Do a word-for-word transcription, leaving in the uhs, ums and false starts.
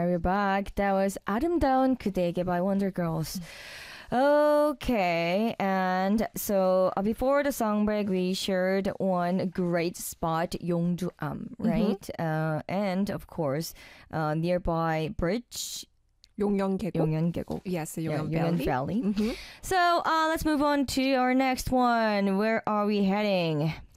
right, we're back. That was 아름다운 그대에게 by Wonder Girls. Okay, and so uh, before the song break, we shared one great spot, Yongju-am, right? Mm-hmm. Uh, and of course, uh, nearby bridge, 용연계곡. 용연계곡. Yes, the Yongyeon yeah, Valley. Valley. Mm-hmm. So uh, let's move on to our next one. Where are we heading?